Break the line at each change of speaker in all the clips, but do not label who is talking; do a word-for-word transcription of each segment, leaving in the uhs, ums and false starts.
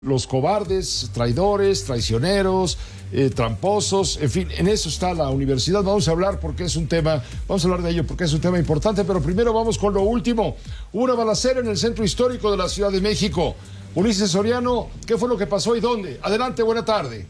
Los cobardes, traidores, traicioneros, eh, tramposos, en fin, en eso está la universidad. Vamos a hablar porque es un tema, vamos a hablar de ello porque es un tema importante, pero primero vamos con lo último. Hubo una balacera en el centro histórico de la Ciudad de México. Ulises Soriano, ¿qué fue lo que pasó y dónde? Adelante, buena tarde.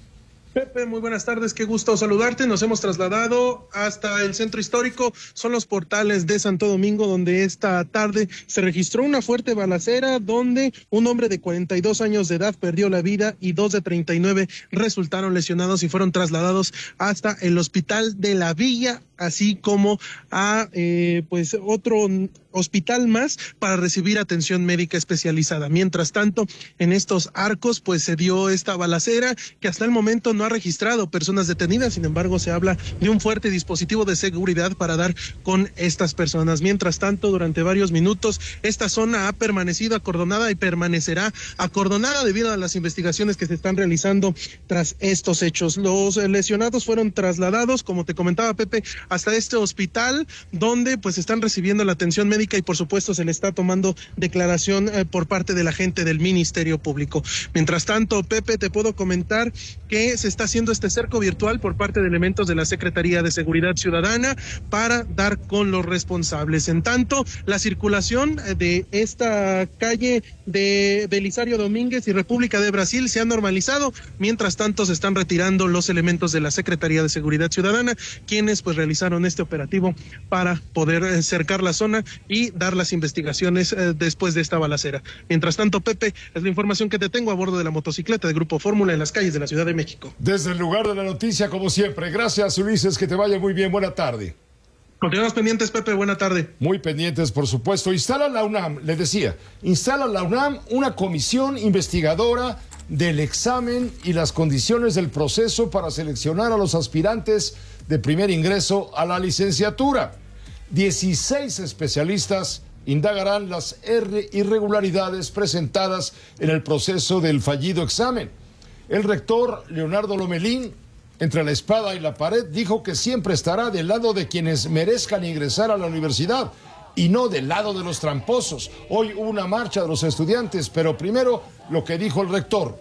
Pepe, muy buenas tardes, qué gusto saludarte. Nos hemos trasladado hasta el centro histórico, son los portales de Santo Domingo, donde esta tarde se registró una fuerte balacera donde un hombre de cuarenta y dos años de edad perdió la vida y dos de treinta y nueve resultaron lesionados y fueron trasladados hasta el hospital de la Villa, así como a eh, pues otro hospital más para recibir atención médica especializada. Mientras tanto, en estos arcos pues se dio esta balacera que hasta el momento no ha registrado personas detenidas, sin embargo se habla de un fuerte dispositivo de seguridad para dar con estas personas. Mientras tanto, durante varios minutos esta zona ha permanecido acordonada y permanecerá acordonada debido a las investigaciones que se están realizando tras estos hechos. Los lesionados fueron trasladados, como te comentaba Pepe, hasta este hospital donde pues están recibiendo la atención médica y por supuesto se le está tomando declaración eh, por parte de la gente del Ministerio Público. Mientras tanto, Pepe, te puedo comentar que se está haciendo este cerco virtual por parte de elementos de la Secretaría de Seguridad Ciudadana para dar con los responsables. En tanto, la circulación de esta calle de Belisario Domínguez y República de Brasil se ha normalizado. Mientras tanto, se están retirando los elementos de la Secretaría de Seguridad Ciudadana, quienes pues realizaron este operativo para poder eh, cercar la zona y dar las investigaciones eh, después de esta balacera. Mientras tanto, Pepe, es la información que te tengo a bordo de la motocicleta de Grupo Fórmula en las calles de la Ciudad de México.
Desde el lugar de la noticia, como siempre. Gracias, Ulises, que te vaya muy bien. Buena tarde.
Continuamos pendientes, Pepe, buena tarde.
Muy pendientes, por supuesto. Instala la UNAM, le decía, instala la UNAM una comisión investigadora del examen y las condiciones del proceso para seleccionar a los aspirantes de primer ingreso a la licenciatura. dieciséis especialistas indagarán las irregularidades presentadas en el proceso del fallido examen. El rector Leonardo Lomelín, entre la espada y la pared, dijo que siempre estará del lado de quienes merezcan ingresar a la universidad y no del lado de los tramposos. Hoy hubo una marcha de los estudiantes, pero primero lo que dijo el rector.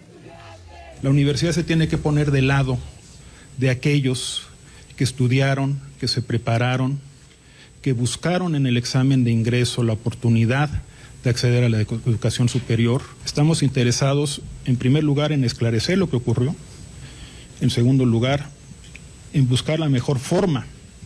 La universidad se tiene que poner del lado de aquellos que estudiaron, que se prepararon, que buscaron en el examen de ingreso la oportunidad de acceder a la educación superior. Estamos interesados, en primer lugar, en esclarecer lo que ocurrió. En segundo lugar, en buscar la mejor forma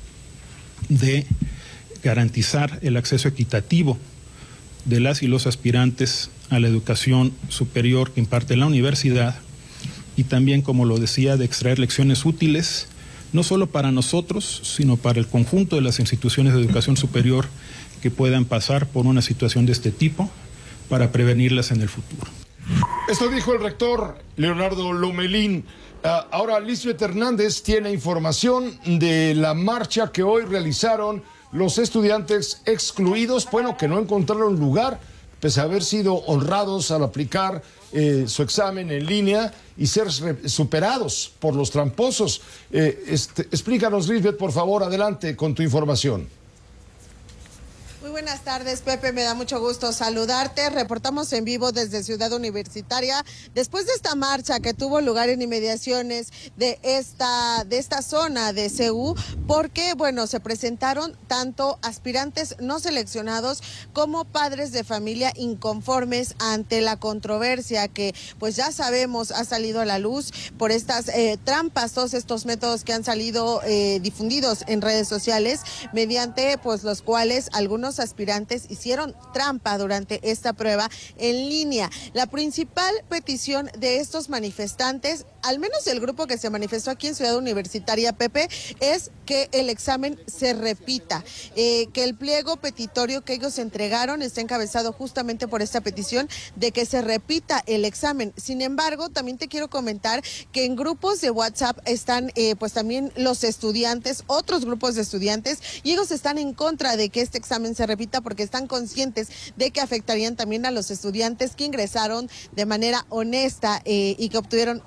de garantizar el acceso equitativo de las y los aspirantes a la educación superior que imparte la universidad y también, como lo decía, de extraer lecciones útiles no solo para nosotros, sino para el conjunto de las instituciones de educación superior que puedan pasar por una situación de este tipo para prevenirlas en el futuro.
Esto dijo el rector Leonardo Lomelín. Uh, ahora Lisbeth Hernández tiene información de la marcha que hoy realizaron los estudiantes excluidos, bueno, que no encontraron lugar, pese a haber sido honrados al aplicar eh, su examen en línea y ser superados por los tramposos. Eh, este, explícanos, Lisbeth, por favor, adelante con tu información.
Muy buenas tardes, Pepe, me da mucho gusto saludarte. Reportamos en vivo desde Ciudad Universitaria después de esta marcha que tuvo lugar en inmediaciones de esta, de esta zona de C U, porque, bueno, se presentaron tanto aspirantes no seleccionados como padres de familia inconformes ante la controversia que, pues ya sabemos, ha salido a la luz por estas eh, trampas, todos estos métodos que han salido eh, difundidos en redes sociales, mediante, pues, los cuales algunos aspirantes hicieron trampa durante esta prueba en línea. La principal petición de estos manifestantes, al menos el grupo que se manifestó aquí en Ciudad Universitaria, Pepe, es que el examen se repita, eh, que el pliego petitorio que ellos entregaron está encabezado justamente por esta petición de que se repita el examen. Sin embargo, también te quiero comentar que en grupos de WhatsApp están eh, pues también los estudiantes, otros grupos de estudiantes, y ellos están en contra de que este examen se repita porque están conscientes de que afectarían también a los estudiantes que ingresaron de manera honesta eh, y que obtuvieron un resultado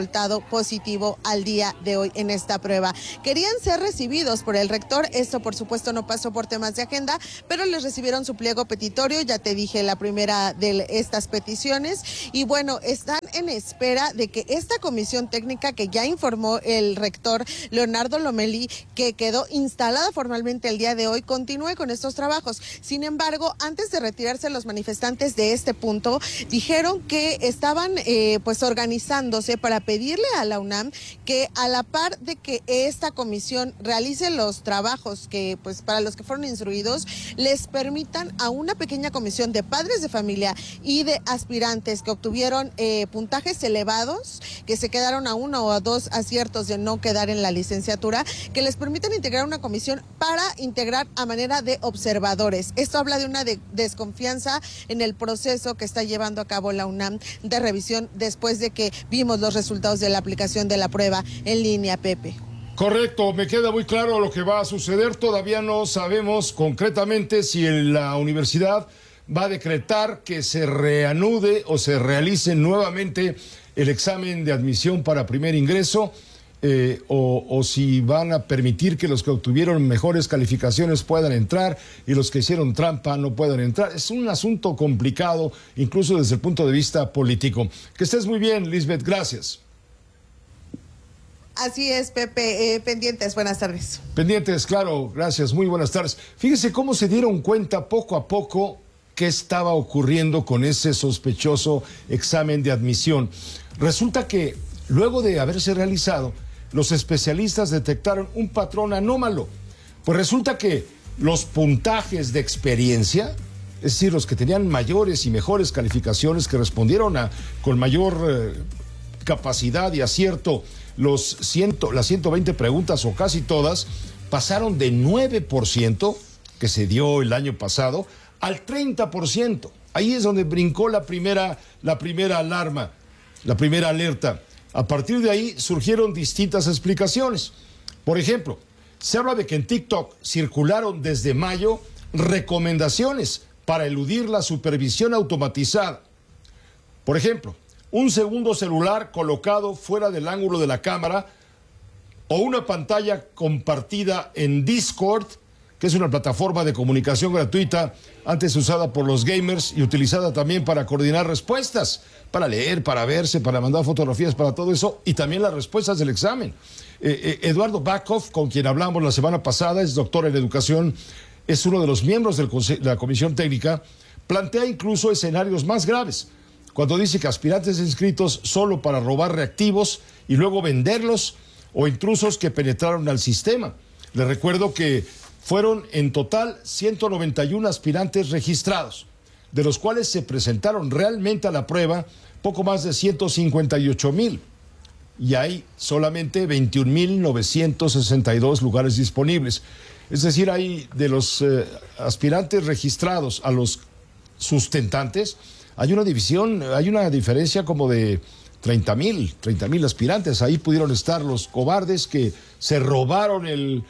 resultado positivo al día de hoy en esta prueba. Querían ser recibidos por el rector, esto por supuesto no pasó por temas de agenda, pero les recibieron su pliego petitorio, ya te dije la primera de estas peticiones, y bueno, están en espera de que esta comisión técnica que ya informó el rector Leonardo Lomelí, que quedó instalada formalmente el día de hoy, continúe con estos trabajos. Sin embargo, antes de retirarse los manifestantes de este punto, dijeron que estaban eh, pues organizándose para pedirle a la UNAM que a la par de que esta comisión realice los trabajos que pues para los que fueron instruidos, les permitan a una pequeña comisión de padres de familia y de aspirantes que obtuvieron eh, puntajes elevados, que se quedaron a uno o a dos aciertos de no quedar en la licenciatura, que les permitan integrar una comisión para integrar a manera de observadores. Esto habla de una de desconfianza en el proceso que está llevando a cabo la UNAM de revisión después de que vimos los resultados de la aplicación de la prueba en línea, Pepe.
Correcto, me queda muy claro lo que va a suceder. Todavía no sabemos concretamente si la universidad va a decretar que se reanude o se realice nuevamente el examen de admisión para primer ingreso, eh, o, o si van a permitir que los que obtuvieron mejores calificaciones puedan entrar y los que hicieron trampa no puedan entrar. Es un asunto complicado, incluso desde el punto de vista político. Que estés muy bien, Lisbeth, gracias.
Así es, Pepe, eh, pendientes, buenas tardes.
Pendientes, claro, gracias, muy buenas tardes. Fíjese cómo se dieron cuenta poco a poco qué estaba ocurriendo con ese sospechoso examen de admisión. Resulta que luego de haberse realizado, los especialistas detectaron un patrón anómalo. Pues resulta que los puntajes de experiencia, es decir, los que tenían mayores y mejores calificaciones, que respondieron a, con mayor eh, capacidad y acierto los ciento, las ciento veinte preguntas o casi todas, pasaron de nueve por ciento, que se dio el año pasado, al treinta por ciento. Ahí es donde brincó la primera, la primera alarma, la primera alerta. A partir de ahí surgieron distintas explicaciones. Por ejemplo, se habla de que en TikTok circularon desde mayo recomendaciones para eludir la supervisión automatizada. Por ejemplo, un segundo celular colocado fuera del ángulo de la cámara o una pantalla compartida en Discord, que es una plataforma de comunicación gratuita antes usada por los gamers y utilizada también para coordinar respuestas, para leer, para verse, para mandar fotografías, para todo eso, y también las respuestas del examen. Eh, eh, Eduardo Backhoff, con quien hablamos la semana pasada, es doctor en educación, es uno de los miembros del de la comisión técnica, plantea incluso escenarios más graves, cuando dice que aspirantes inscritos solo para robar reactivos y luego venderlos, o intrusos que penetraron al sistema. Les recuerdo que fueron en total ciento noventa y uno aspirantes registrados, de los cuales se presentaron realmente a la prueba poco más de ciento cincuenta y ocho mil. Y hay solamente veintiún mil novecientos sesenta y dos lugares disponibles. Es decir, hay de los eh, aspirantes registrados a los sustentantes, hay una división, hay una diferencia como de treinta mil, treinta mil aspirantes. Ahí pudieron estar los cobardes que se robaron el,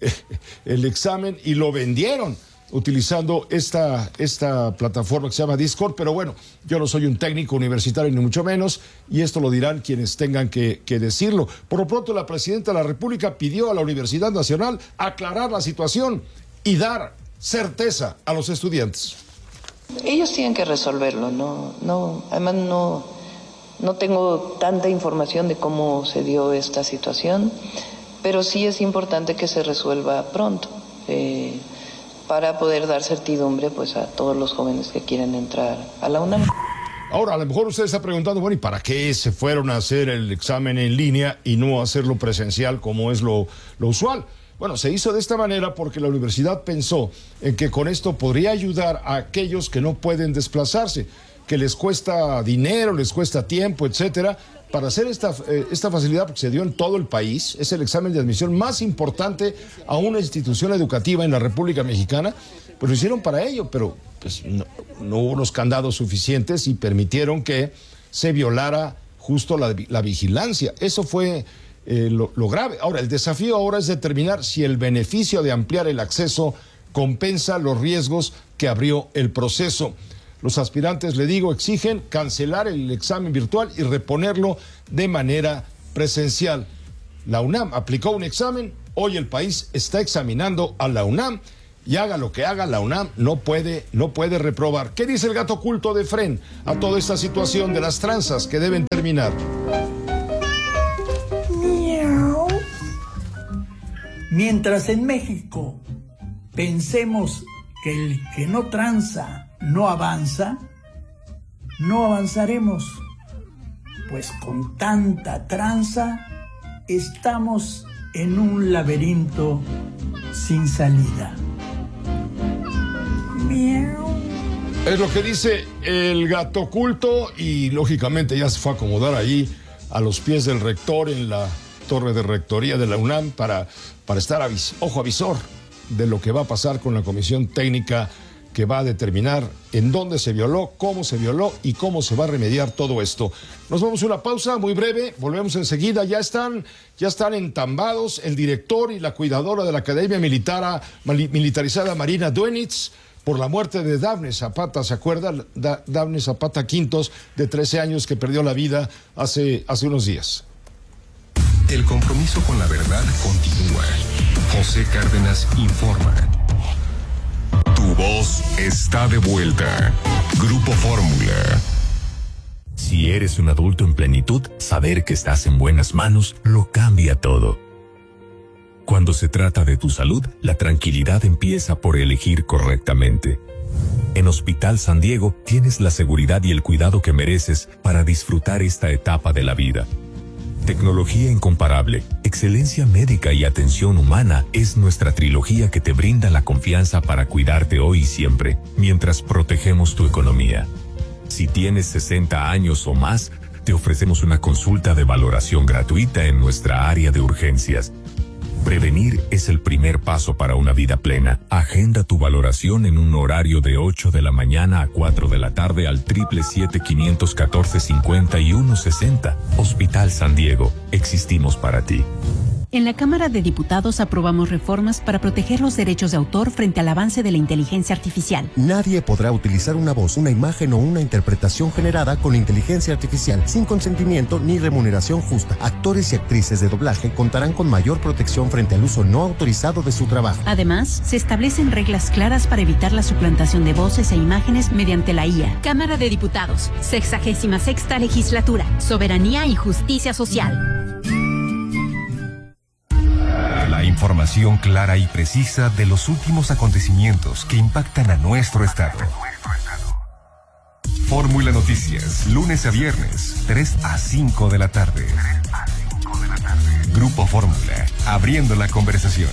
el examen y lo vendieron utilizando esta, esta plataforma que se llama Discord. Pero bueno, yo no soy un técnico universitario ni mucho menos, y esto lo dirán quienes tengan que, que decirlo. Por lo pronto, la presidenta de la República pidió a la Universidad Nacional aclarar la situación y dar certeza a los estudiantes.
Ellos tienen que resolverlo, no, no, además no, no tengo tanta información de cómo se dio esta situación, pero sí es importante que se resuelva pronto, eh, para poder dar certidumbre pues a todos los jóvenes que quieren entrar a la UNAM.
Ahora, a lo mejor usted está preguntando, bueno, ¿y para qué se fueron a hacer el examen en línea y no hacerlo presencial como es lo, lo usual? Bueno, se hizo de esta manera porque la universidad pensó en que con esto podría ayudar a aquellos que no pueden desplazarse, que les cuesta dinero, les cuesta tiempo, etcétera, para hacer esta, eh, esta facilidad, porque se dio en todo el país. Es el examen de admisión más importante a una institución educativa en la República Mexicana. Pues lo hicieron para ello, pero pues, no, no hubo los candados suficientes y permitieron que se violara justo la, la vigilancia. Eso fue eh, lo, lo grave. Ahora, el desafío ahora es determinar si el beneficio de ampliar el acceso compensa los riesgos que abrió el proceso. Los aspirantes, le digo, exigen cancelar el examen virtual y reponerlo de manera presencial. La UNAM aplicó un examen, hoy el país está examinando a la UNAM y haga lo que haga, la UNAM no puede, no puede reprobar. ¿Qué dice el gato oculto de F R E N a toda esta situación de las tranzas que deben terminar?
Mientras en México pensemos que el que no tranza no avanza, no avanzaremos, pues con tanta tranza estamos en un laberinto sin salida. Miau.
Es lo que dice el gato oculto y lógicamente ya se fue a acomodar ahí a los pies del rector en la torre de rectoría de la UNAM para, para estar avis, ojo avisor de lo que va a pasar con la comisión técnica que va a determinar en dónde se violó, cómo se violó y cómo se va a remediar todo esto. Nos vamos a una pausa muy breve, volvemos enseguida. Ya están, ya están entambados el director y la cuidadora de la Academia Militar, Militarizada Marina Duenitz por la muerte de Dafne Zapata. ¿Se acuerda? Da, Dafne Zapata Quintos, de trece años, que perdió la vida hace, hace unos días.
El compromiso con la verdad continúa. José Cárdenas informa. Tu voz está de vuelta. Grupo Fórmula.
Si eres un adulto en plenitud, saber que estás en buenas manos lo cambia todo. Cuando se trata de tu salud, la tranquilidad empieza por elegir correctamente. En Hospital San Diego tienes la seguridad y el cuidado que mereces para disfrutar esta etapa de la vida. Tecnología incomparable, excelencia médica y atención humana es nuestra trilogía que te brinda la confianza para cuidarte hoy y siempre, mientras protegemos tu economía. Si tienes sesenta años o más, te ofrecemos una consulta de valoración gratuita en nuestra área de urgencias. Prevenir es el primer paso para una vida plena. Agenda tu valoración en un horario de ocho de la mañana a cuatro de la tarde al siete siete siete, cinco uno cuatro, cinco uno seis cero. Hospital San Diego. Existimos para ti.
En la Cámara de Diputados aprobamos reformas para proteger los derechos de autor frente al avance de la inteligencia artificial.
Nadie podrá utilizar una voz, una imagen o una interpretación generada con inteligencia artificial sin consentimiento ni remuneración justa. Actores y actrices de doblaje contarán con mayor protección frente al uso no autorizado de su trabajo.
Además, se establecen reglas claras para evitar la suplantación de voces e imágenes mediante la I A. Cámara de Diputados, sexagésima sexta legislatura, soberanía y justicia social.
La información clara y precisa de los últimos acontecimientos que impactan a nuestro estado. Fórmula Noticias, lunes a viernes, tres a cinco de la tarde. Grupo Fórmula, abriendo la conversación.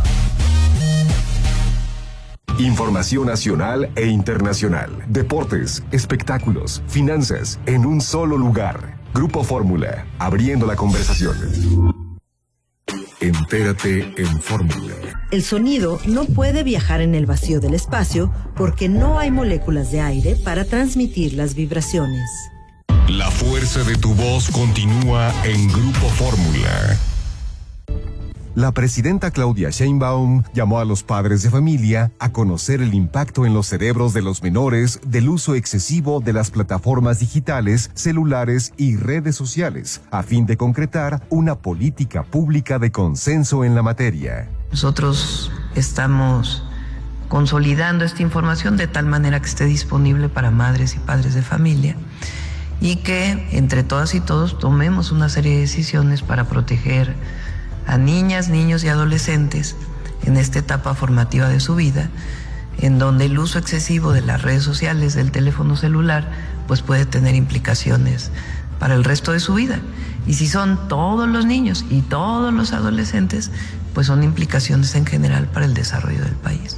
Información nacional e internacional, deportes, espectáculos, finanzas, en un solo lugar. Grupo Fórmula, abriendo la conversación. Entérate en Fórmula.
El sonido no puede viajar en el vacío del espacio porque no hay moléculas de aire para transmitir las vibraciones.
La fuerza de tu voz continúa en Grupo Fórmula. La presidenta Claudia Sheinbaum llamó a los padres de familia a conocer el impacto en los cerebros de los menores del uso excesivo de las plataformas digitales, celulares y redes sociales, a fin de concretar una política pública de consenso en la materia.
Nosotros estamos consolidando esta información de tal manera que esté disponible para madres y padres de familia y que entre todas y todos tomemos una serie de decisiones para proteger a niñas, niños y adolescentes en esta etapa formativa de su vida, en donde el uso excesivo de las redes sociales, del teléfono celular, pues puede tener implicaciones para el resto de su vida. Y si son todos los niños y todos los adolescentes, pues son implicaciones en general para el desarrollo del país.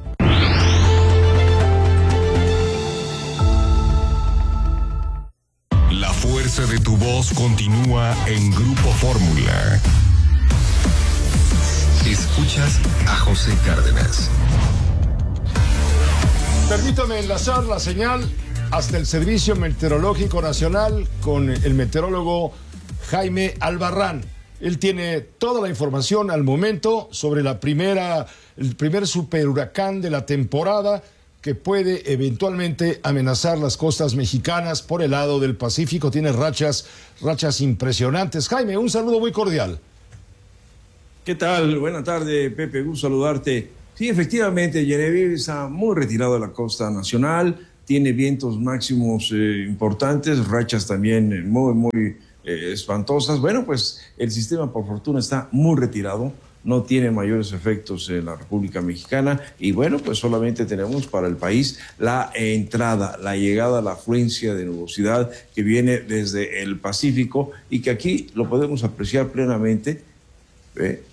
La fuerza de tu voz continúa en Grupo Fórmula. Escuchas a José Cárdenas.
Permítame enlazar la señal hasta el Servicio Meteorológico Nacional con el meteorólogo Jaime Albarrán. Él tiene toda la información al momento sobre la primera, el primer superhuracán de la temporada que puede eventualmente amenazar las costas mexicanas por el lado del Pacífico. Tiene rachas, rachas impresionantes. Jaime, un saludo muy cordial.
¿Qué tal? Buenas tardes, Pepe, gusto saludarte. Sí, efectivamente, Genevieve está muy retirado de la costa nacional, tiene vientos máximos eh, importantes, rachas también eh, muy, muy eh, espantosas. Bueno, pues el sistema, por fortuna, está muy retirado, no tiene mayores efectos en la República Mexicana y bueno, pues solamente tenemos para el país la entrada, la llegada, la afluencia de nubosidad que viene desde el Pacífico y que aquí lo podemos apreciar plenamente. ¿eh?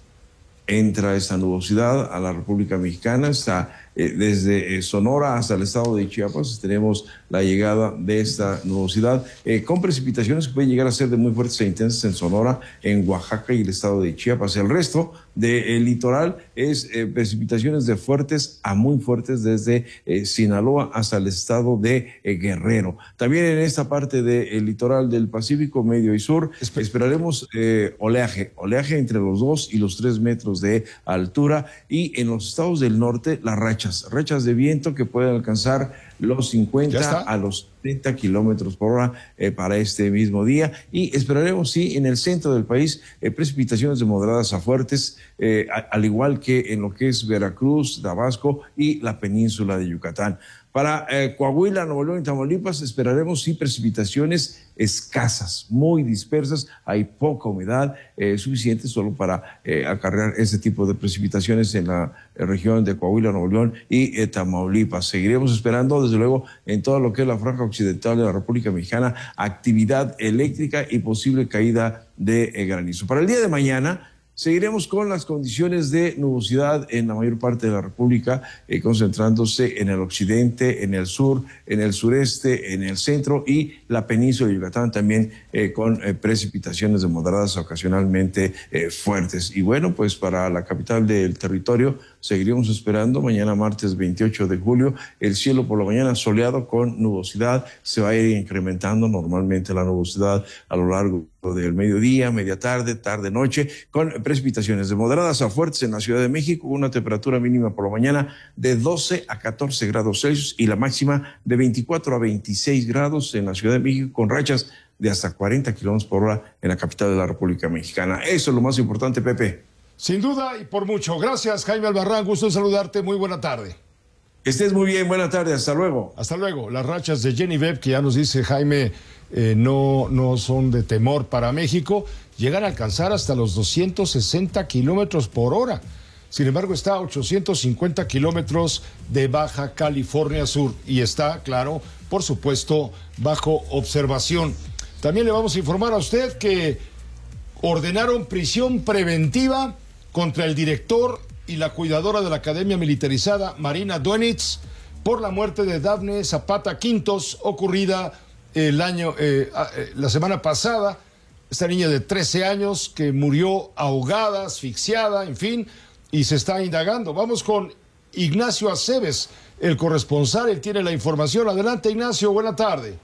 Entra esta nubosidad a la República Mexicana, está eh, desde eh, Sonora hasta el estado de Chiapas, tenemos la llegada de esta nubosidad, eh, con precipitaciones que pueden llegar a ser de muy fuertes e intensas en Sonora, en Oaxaca y el estado de Chiapas. El resto del litoral es eh, precipitaciones de fuertes a muy fuertes desde eh, Sinaloa hasta el estado de eh, Guerrero. También en esta parte del litoral del Pacífico, medio y sur, esperaremos eh, oleaje, oleaje entre los dos y los tres metros de altura, y en los estados del norte las rachas, rachas de viento que pueden alcanzar los cincuenta a los treinta kilómetros por hora eh, para este mismo día, y esperaremos sí en el centro del país eh, precipitaciones de moderadas a fuertes, eh, a, al igual que en lo que es Veracruz, Tabasco y la península de Yucatán. Para eh, Coahuila, Nuevo León y Tamaulipas esperaremos sí precipitaciones escasas, muy dispersas, hay poca humedad eh, suficiente solo para eh, acarrear ese tipo de precipitaciones en la eh, región de Coahuila, Nuevo León y eh, Tamaulipas. Seguiremos esperando desde luego en todo lo que es la franja occidental de la República Mexicana actividad eléctrica y posible caída de eh, granizo. Para el día de mañana seguiremos con las condiciones de nubosidad en la mayor parte de la República, eh, concentrándose en el occidente, en el sur, en el sureste, en el centro y la península de Yucatán también eh, con eh, precipitaciones de moderadas ocasionalmente eh, fuertes. Y bueno, pues para la capital del territorio seguiremos esperando mañana martes veintiocho de julio, el cielo por la mañana soleado con nubosidad, se va a ir incrementando normalmente la nubosidad a lo largo del mediodía, media tarde, tarde, noche, con precipitaciones de moderadas a fuertes en la Ciudad de México, una temperatura mínima por la mañana de doce a catorce grados Celsius y la máxima de veinticuatro a veintiséis grados en la Ciudad de México, con rachas de hasta cuarenta kilómetros por hora en la capital de la República Mexicana. Eso es lo más importante, Pepe.
Sin duda y por mucho. Gracias, Jaime Albarrán, gusto en saludarte, muy buena tarde.
Que estés muy bien, buena tarde, hasta luego.
Hasta luego. Las rachas de Genevieve, que ya nos dice Jaime, eh, no, no son de temor para México, llegan a alcanzar hasta los doscientos sesenta kilómetros por hora. Sin embargo, está a ochocientos cincuenta kilómetros de Baja California Sur y está, claro, por supuesto, bajo observación. También le vamos a informar a usted que ordenaron prisión preventiva contra el director y la cuidadora de la Academia Militarizada, Marina Duenitz, por la muerte de Dafne Zapata Quintos, ocurrida el año, eh, la semana pasada. Esta niña de trece años que murió ahogada, asfixiada, en fin, y se está indagando. Vamos con Ignacio Aceves, el corresponsal, él tiene la información. Adelante, Ignacio, buena tarde.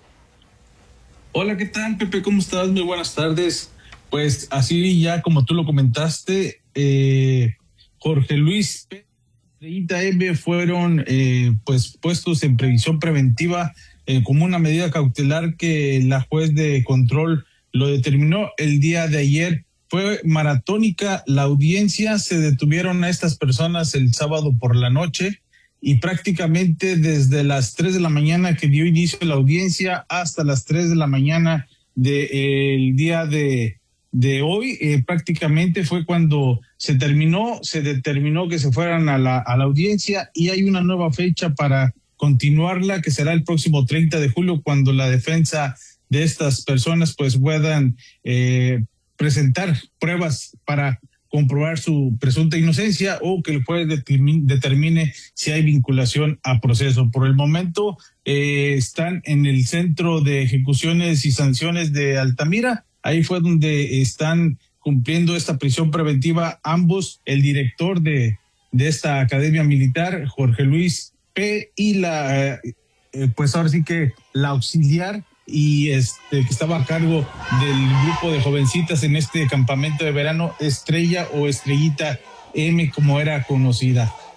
Hola, ¿qué tal, Pepe? ¿Cómo estás? Muy buenas tardes. Pues así ya como tú lo comentaste, eh, Jorge Luis Estrellita M fueron eh, pues puestos en previsión preventiva eh, como una medida cautelar que la juez de control lo determinó el día de ayer. Fue maratónica la audiencia, se detuvieron a estas personas el sábado por la noche y prácticamente desde las tres de la mañana que dio inicio la audiencia hasta las tres de la mañana del día de de hoy, eh, prácticamente fue cuando se terminó, se determinó que se fueran a la, a la audiencia y hay una nueva fecha para continuarla, que será el próximo treinta de julio, cuando la defensa de estas personas pues puedan eh, presentar pruebas para comprobar su presunta inocencia o que el juez determine, determine si hay vinculación a proceso. Por el momento eh, están en el Centro de Ejecuciones y Sanciones de Altamira. Ahí fue donde están cumpliendo esta prisión preventiva ambos, el director de, de esta academia militar, Jorge Luis P., y la, eh, pues ahora sí que la auxiliar y este que estaba a cargo del grupo de jovencitas en este campamento de verano, Estrella o Estrellita M, como era conocida.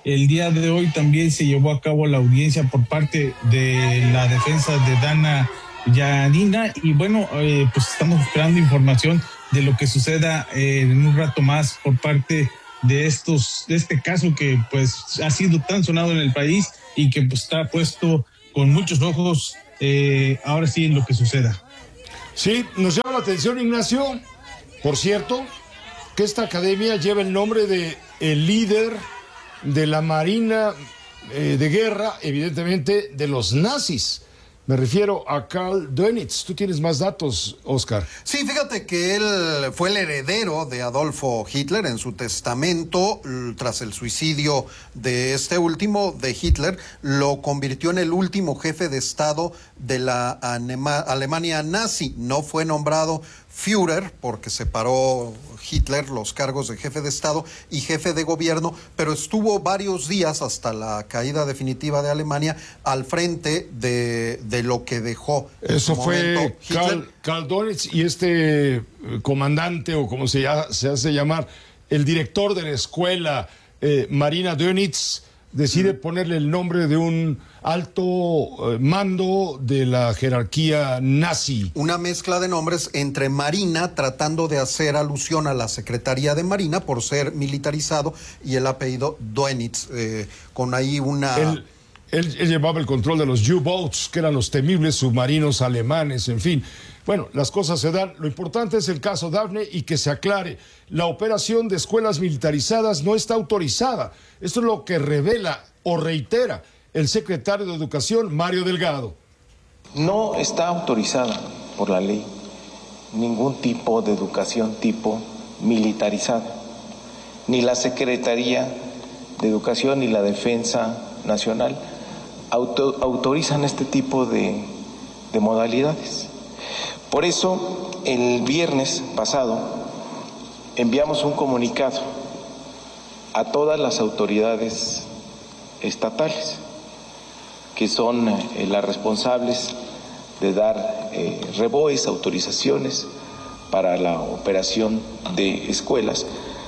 El día de hoy también se llevó a cabo la audiencia por parte de la defensa de Dana Yanina y bueno, eh, pues estamos esperando información de lo que suceda eh, en un rato más por parte de estos, de este caso que pues ha sido tan sonado en el país y que pues está puesto con muchos ojos eh, ahora sí en lo que suceda.
Sí, nos llama la atención, Ignacio, por cierto, que esta academia lleva el nombre de el líder de la Marina eh, de guerra, evidentemente, de los nazis. Me refiero a Karl Dönitz. Tú tienes más datos, Oscar.
Sí, fíjate que él fue el heredero de Adolfo Hitler. En su testamento, tras el suicidio de este último, de Hitler, lo convirtió en el último jefe de Estado de la Anema- Alemania nazi. No fue nombrado Führer, porque separó Hitler los cargos de jefe de Estado y jefe de gobierno, pero estuvo varios días hasta la caída definitiva de Alemania al frente de, de lo que dejó.
Eso fue Karl, Karl Dönitz y este eh, comandante, o como se, ya, se hace llamar, el director de la escuela, eh, Marina Dönitz, decide ponerle el nombre de un alto eh, mando de la jerarquía nazi.
Una mezcla de nombres entre Marina, tratando de hacer alusión a la Secretaría de Marina por ser militarizado, y el apellido Dönitz, eh, con ahí una...
Él, él, él llevaba el control de los U-boats, que eran los temibles submarinos alemanes, en fin. Bueno, las cosas se dan. Lo importante es el caso Dafne y que se aclare. La operación de escuelas militarizadas no está autorizada. Esto es lo que revela o reitera el secretario de Educación, Mario Delgado.
No está autorizada por la ley ningún tipo de educación tipo militarizada. Ni la Secretaría de Educación ni la Defensa Nacional auto, autorizan este tipo de, de modalidades. Por eso, el viernes pasado enviamos un comunicado a todas las autoridades estatales, que son eh, las responsables de dar eh, reboes, autorizaciones para la operación de escuelas.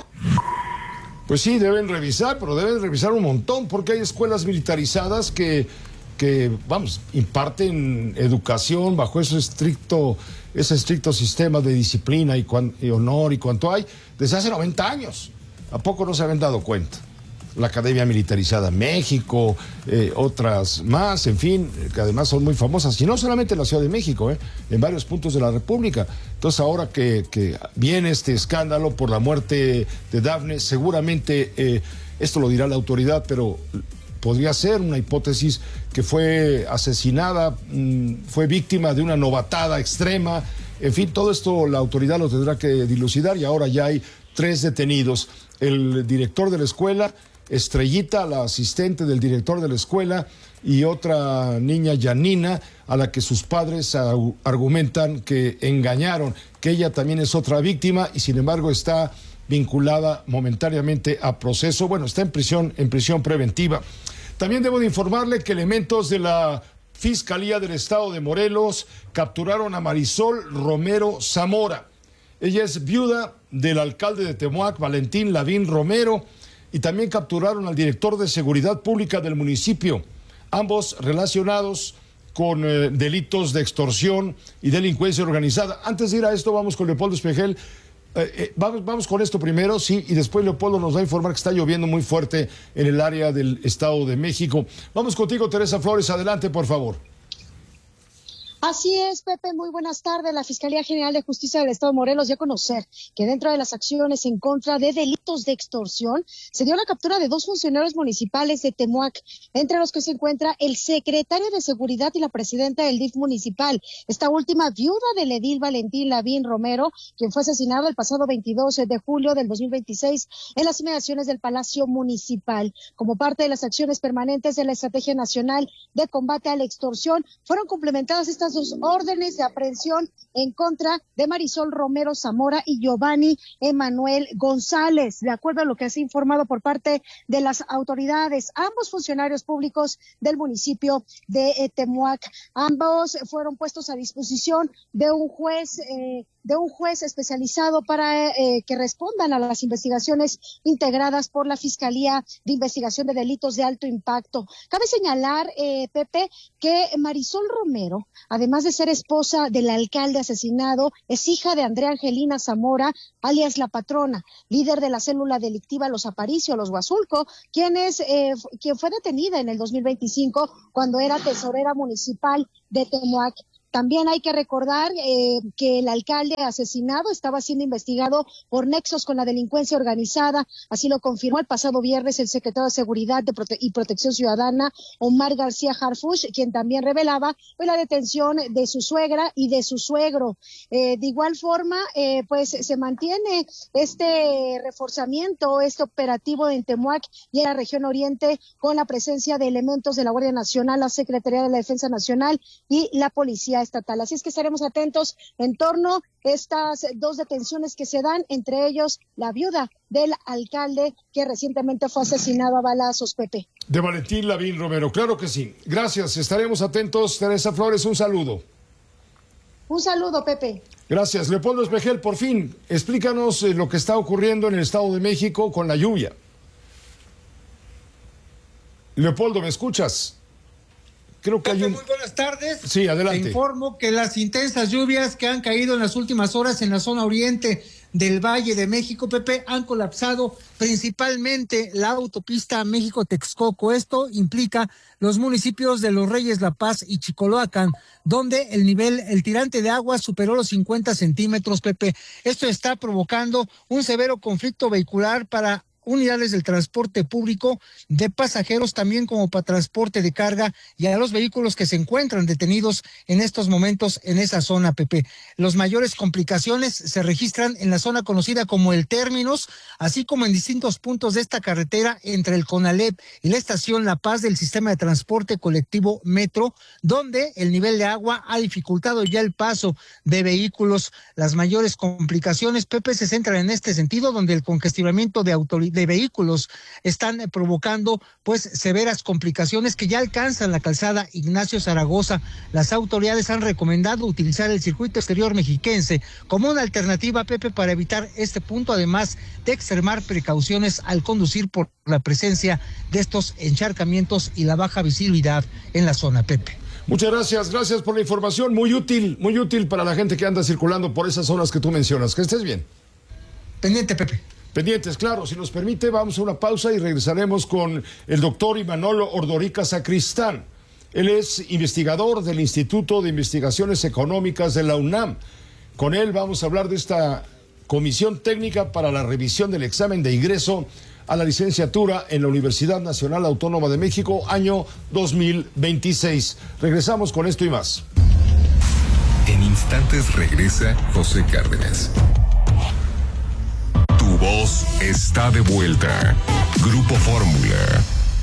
Pues sí, deben revisar, pero deben revisar un montón, porque hay escuelas militarizadas que, que vamos, imparten educación bajo ese estricto, ese estricto sistema de disciplina y, cuan, y honor y cuanto hay desde hace noventa años. ¿A poco no se habían dado cuenta? La Academia Militarizada México, eh, otras más, en fin, que además son muy famosas, y no solamente en la Ciudad de México, eh, en varios puntos de la República. Entonces ahora que, que viene este escándalo por la muerte de Dafne, seguramente, eh, esto lo dirá la autoridad, pero podría ser una hipótesis que fue asesinada, mmm, fue víctima de una novatada extrema. En fin, todo esto la autoridad lo tendrá que dilucidar, y ahora ya hay tres detenidos. El director de la escuela, Estrellita, la asistente del director de la escuela, y otra niña, Yanina, a la que sus padres argumentan que engañaron, que ella también es otra víctima y sin embargo está vinculada momentáneamente a proceso. Bueno, está en prisión, en prisión preventiva. También debo de informarle que elementos de la Fiscalía del Estado de Morelos capturaron a Marisol Romero Zamora. Ella es viuda del alcalde de Temoac, Valentín Lavín Romero, y también capturaron al director de Seguridad Pública del municipio, ambos relacionados con eh, delitos de extorsión y delincuencia organizada. Antes de ir a esto, vamos con Leopoldo Espejel. Eh, eh, vamos, vamos con esto primero, sí, y después Leopoldo nos va a informar que está lloviendo muy fuerte en el área del Estado de México. Vamos contigo, Teresa Flores, adelante, por favor.
Así es, Pepe, muy buenas tardes. La Fiscalía General de Justicia del Estado de Morelos dio a conocer que dentro de las acciones en contra de delitos de extorsión se dio la captura de dos funcionarios municipales de Temoac, entre los que se encuentra el secretario de Seguridad y la presidenta del D I F municipal, esta última viuda del edil Valentín Lavín Romero, quien fue asesinado el pasado veintidós de julio del dos mil veintiséis en las inmediaciones del Palacio Municipal. Como parte de las acciones permanentes de la Estrategia Nacional de Combate a la Extorsión, fueron complementadas estas dos órdenes de aprehensión en contra de Marisol Romero Zamora y Giovanni Emanuel González, de acuerdo a lo que se ha informado por parte de las autoridades. Ambos funcionarios públicos del municipio de eh, Temuac, ambos fueron puestos a disposición de un juez eh, de un juez especializado para eh, que respondan a las investigaciones integradas por la Fiscalía de Investigación de Delitos de Alto Impacto. Cabe señalar, eh, Pepe, que Marisol Romero, además de ser esposa del alcalde asesinado, es hija de Andrea Angelina Zamora, alias La Patrona, líder de la célula delictiva Los Aparicio, Los Huazulco, quien, es, eh, quien fue detenida en el dos mil veinticinco cuando era tesorera municipal de Temuac. También hay que recordar eh, que el alcalde asesinado estaba siendo investigado por nexos con la delincuencia organizada. Así lo confirmó el pasado viernes el secretario de Seguridad de Prote- y Protección Ciudadana, Omar García Harfuch, quien también revelaba pues, la detención de su suegra y de su suegro. Eh, de igual forma, eh, pues se mantiene este reforzamiento, este operativo en Temuac y en la región oriente con la presencia de elementos de la Guardia Nacional, la Secretaría de la Defensa Nacional y la Policía Estatal. Así es que estaremos atentos en torno a estas dos detenciones que se dan, entre ellos la viuda del alcalde que recientemente fue asesinado a balazos, Pepe.
De Valentín Lavín Romero, claro que sí. Gracias, estaremos atentos. Teresa Flores, un saludo.
Un saludo, Pepe.
Gracias. Leopoldo Espejel, por fin, explícanos eh, lo que está ocurriendo en el Estado de México con la lluvia. Leopoldo, ¿me escuchas? Creo que hay un...
Muy buenas tardes.
Sí, adelante.
Te informo que las intensas lluvias que han caído en las últimas horas en la zona oriente del Valle de México, Pepe, han colapsado principalmente la autopista México-Texcoco. Esto implica los municipios de Los Reyes, La Paz y Chicoloacan, donde el nivel, el tirante de agua superó los cincuenta centímetros, Pepe. Esto está provocando un severo conflicto vehicular para unidades del transporte público de pasajeros, también como para transporte de carga y a los vehículos que se encuentran detenidos en estos momentos en esa zona, Pepe. Las mayores complicaciones se registran en la zona conocida como el Términos, así como en distintos puntos de esta carretera entre el CONALEP y la estación La Paz del sistema de transporte colectivo Metro, donde el nivel de agua ha dificultado ya el paso de vehículos. Las mayores complicaciones, Pepe, se centran en este sentido, donde el congestionamiento de autoridades de vehículos están provocando pues severas complicaciones que ya alcanzan la calzada Ignacio Zaragoza. Las autoridades han recomendado utilizar el circuito exterior mexiquense como una alternativa, Pepe, para evitar este punto, además de extremar precauciones al conducir por la presencia de estos encharcamientos y la baja visibilidad en la zona, Pepe.
Muchas gracias, gracias por la información, muy útil, muy útil para la gente que anda circulando por esas zonas que tú mencionas. Que estés bien.
Pendiente, Pepe.
Pendientes, claro, si nos permite, vamos a una pausa y regresaremos con el doctor Imanol Ordorica Sacristán. Él es investigador del Instituto de Investigaciones Económicas de la UNAM. Con él vamos a hablar de esta comisión técnica para la revisión del examen de ingreso a la licenciatura en la Universidad Nacional Autónoma de México, año dos mil veintiséis. Regresamos con esto y más.
En instantes regresa José Cárdenas. Tu voz está de vuelta. Grupo Fórmula.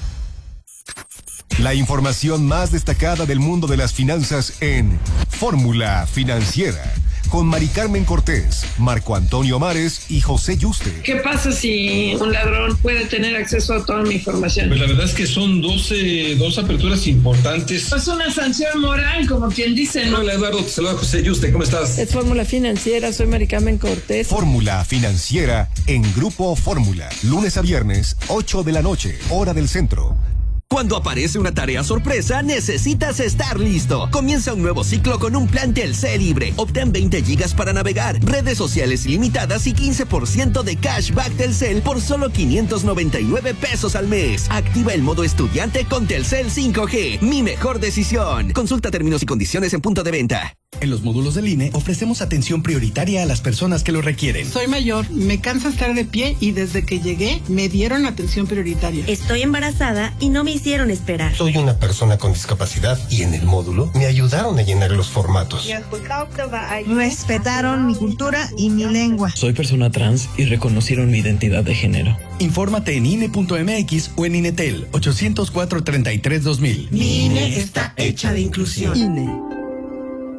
La información más destacada del mundo de las finanzas en Fórmula Financiera, con Mari Carmen Cortés, Marco Antonio Mares y José Yuste.
¿Qué pasa si un ladrón puede tener acceso a toda mi información?
Pues la verdad es que son doce, dos aperturas importantes.
Es una sanción moral, como quien dice, ¿no?
Hola Eduardo, te saluda José Yuste, ¿cómo estás?
Es Fórmula Financiera, soy Mari Carmen Cortés.
Fórmula Financiera en Grupo Fórmula, lunes a viernes, ocho de la noche, hora del centro.
Cuando aparece una tarea sorpresa, necesitas estar listo. Comienza un nuevo ciclo con un plan Telcel libre. Obtén veinte gigas para navegar, redes sociales ilimitadas y quince por ciento de cashback Telcel por solo quinientos noventa y nueve pesos al mes. Activa el modo estudiante con Telcel cinco G. Mi mejor decisión. Consulta términos y condiciones en punto de venta.
En los módulos del I N E ofrecemos atención prioritaria a las personas que lo requieren.
Soy mayor, me cansa estar de pie y desde que llegué me dieron atención prioritaria.
Estoy embarazada y no me hicieron esperar.
Soy una persona con discapacidad y en el módulo me ayudaron a llenar los formatos.
Respetaron mi cultura y mi lengua.
Soy persona trans y reconocieron mi identidad de género.
Infórmate en I N E punto M X o en INETEL ochocientos cuatro, treinta y tres, dos mil.
Mi I N E está hecha de inclusión.
I N E.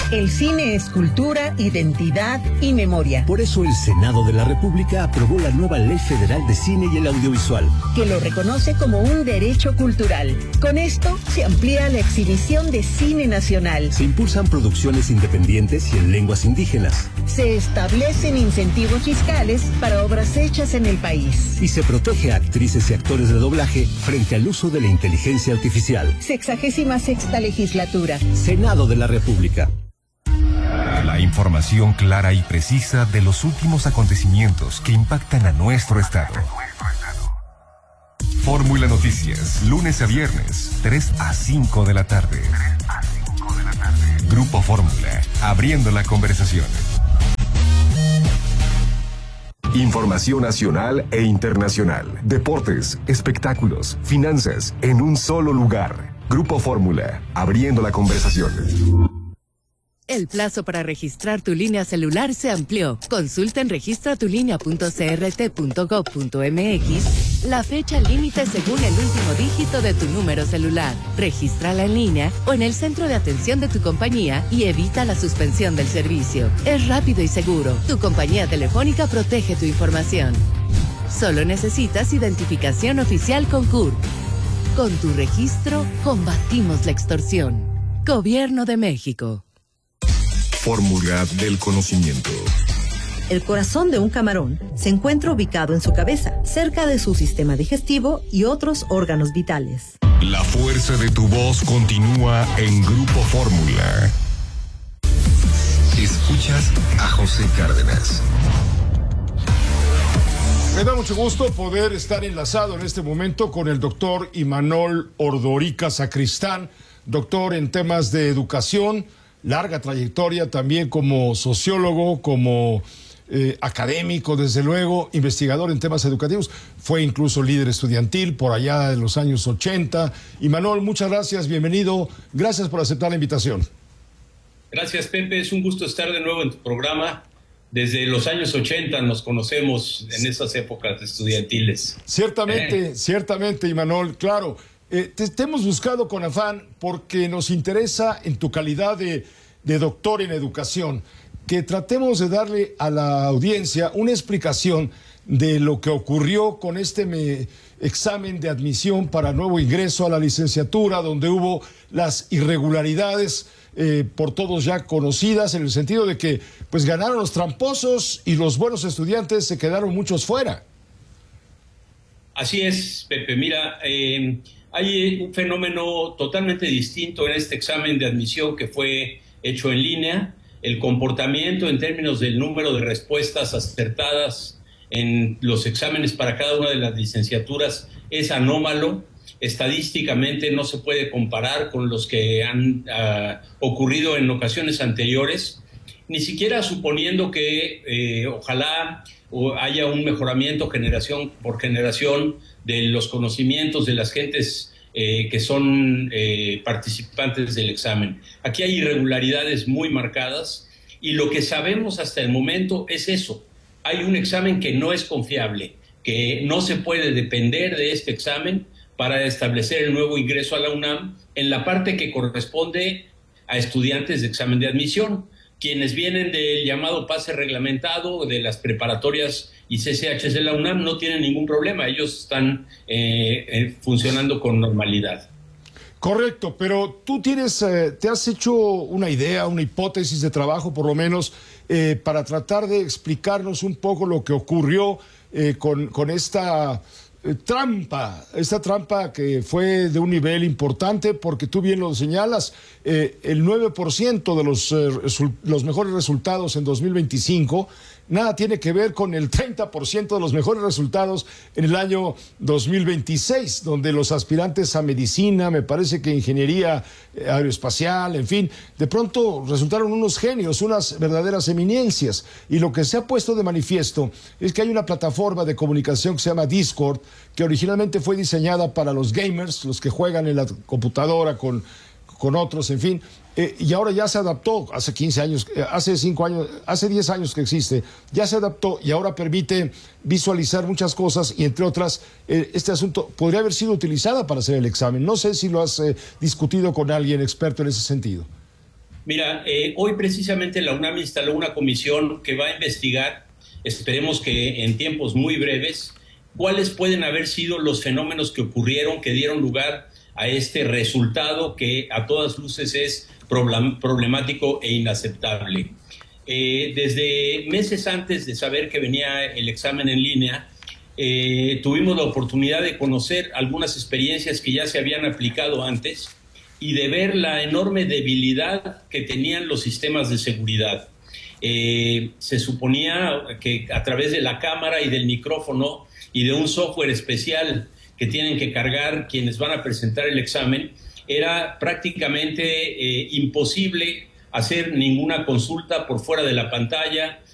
El cine es cultura, identidad y memoria.
Por eso el Senado de la República aprobó la nueva Ley Federal de Cine y el Audiovisual,
que lo reconoce como un derecho cultural. Con esto se amplía la exhibición de cine nacional.
Se impulsan producciones independientes y en lenguas indígenas.
Se establecen incentivos fiscales para obras hechas en el país.
Y se protege a actrices y actores de doblaje frente al uso de la inteligencia artificial.
Sexagésima sexta legislatura.
Senado de la República.
La información clara y precisa de los últimos acontecimientos que impactan a nuestro estado. Fórmula Noticias, lunes a viernes, tres a cinco de la tarde. Grupo Fórmula, abriendo la conversación. Información nacional e internacional, deportes, espectáculos, finanzas, en un solo lugar. Grupo Fórmula, abriendo la conversación.
El plazo para registrar tu línea celular se amplió. Consulta en registra tu línea punto c r t punto gov punto m x la fecha límite según el último dígito de tu número celular. Regístrala en línea o en el centro de atención de tu compañía y evita la suspensión del servicio. Es rápido y seguro. Tu compañía telefónica protege tu información. Solo necesitas identificación oficial con C U R. Con tu registro, combatimos la extorsión. Gobierno de México.
Fórmula del conocimiento.
El corazón de un camarón se encuentra ubicado en su cabeza, cerca de su sistema digestivo y otros órganos vitales.
La fuerza de tu voz continúa en Grupo Fórmula. Escuchas a José Cárdenas.
Me da mucho gusto poder estar enlazado en este momento con el doctor Imanol Ordorica Sacristán, doctor en temas de educación, larga trayectoria también como sociólogo, como eh, académico, desde luego, investigador en temas educativos. Fue incluso líder estudiantil por allá de los años ochenta. Imanol, muchas gracias, bienvenido. Gracias por aceptar la invitación.
Gracias, Pepe. Es un gusto estar de nuevo en tu programa. Desde los años ochenta nos conocemos en esas épocas estudiantiles.
Ciertamente,
eh.
ciertamente, Imanol, claro. Eh, te, te hemos buscado con afán porque nos interesa en tu calidad de, de doctor en educación que tratemos de darle a la audiencia una explicación de lo que ocurrió con este me, examen de admisión para nuevo ingreso a la licenciatura, donde hubo las irregularidades eh, por todos ya conocidas, en el sentido de que pues ganaron los tramposos y los buenos estudiantes se quedaron muchos fuera.
Así es, Pepe. Mira, eh, hay un fenómeno totalmente distinto en este examen de admisión que fue hecho en línea. El comportamiento en términos del número de respuestas acertadas en los exámenes para cada una de las licenciaturas es anómalo. Estadísticamente no se puede comparar con los que han uh, ocurrido en ocasiones anteriores, ni siquiera suponiendo que eh, ojalá haya un mejoramiento generación por generación de los conocimientos de las gentes eh, que son eh, participantes del examen. Aquí hay irregularidades muy marcadas y lo que sabemos hasta el momento es eso. Hay un examen que no es confiable, que no se puede depender de este examen para establecer el nuevo ingreso a la UNAM en la parte que corresponde a estudiantes de examen de admisión. Quienes vienen del llamado pase reglamentado de las preparatorias y C C Hs de la UNAM no tienen ningún problema, ellos están eh, eh, funcionando con normalidad.
Correcto, pero tú tienes, eh, te has hecho una idea, una hipótesis de trabajo por lo menos eh, para tratar de explicarnos un poco lo que ocurrió eh, con, con esta eh, trampa, esta trampa que fue de un nivel importante porque tú bien lo señalas, eh, el nueve por ciento de los, eh, los mejores resultados en dos mil veinticinco nada tiene que ver con el treinta por ciento de los mejores resultados en el año dos mil veintiséis, donde los aspirantes a medicina, me parece que ingeniería aeroespacial, en fin, de pronto resultaron unos genios, unas verdaderas eminencias. Y lo que se ha puesto de manifiesto es que hay una plataforma de comunicación que se llama Discord, que originalmente fue diseñada para los gamers, los que juegan en la computadora con, con otros, en fin, Eh, y ahora ya se adaptó, hace quince años, eh, hace cinco años, hace diez años que existe, ya se adaptó y ahora permite visualizar muchas cosas y entre otras, eh, este asunto podría haber sido utilizada para hacer el examen. No sé si lo has eh, discutido con alguien experto en ese sentido.
Mira, eh, hoy precisamente la UNAM instaló una comisión que va a investigar, esperemos que en tiempos muy breves, cuáles pueden haber sido los fenómenos que ocurrieron, que dieron lugar a este resultado que a todas luces es problemático e inaceptable. Eh, desde meses antes de saber que venía el examen en línea, eh, tuvimos la oportunidad de conocer algunas experiencias que ya se habían aplicado antes y de ver la enorme debilidad que tenían los sistemas de seguridad. Eh, se suponía que a través de la cámara y del micrófono y de un software especial que tienen que cargar quienes van a presentar el examen, era prácticamente eh, imposible hacer ninguna consulta por fuera de la pantalla,